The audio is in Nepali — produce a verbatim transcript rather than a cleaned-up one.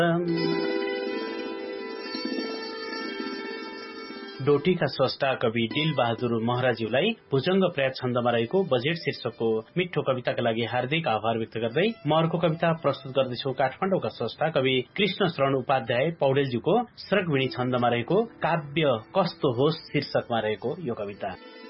डोटीका स्रष्टा कवि दिल बहादुर महराज्यूलाई भुजंग प्रयात छन्दमा रहेको बजेट शीर्षकको मिठो कविताका लागि हार्दिक आभार व्यक्त गर्दै म अर्को कविता प्रस्तुत गर्दैछु। काठमाडौँका स्रष्टा कवि कृष्ण शरण उपाध्याय पौडेलज्यूको स्रगविणी छन्दमा रहेको काव्य कस्तो होस् शीर्षकमा रहेको यो कविता।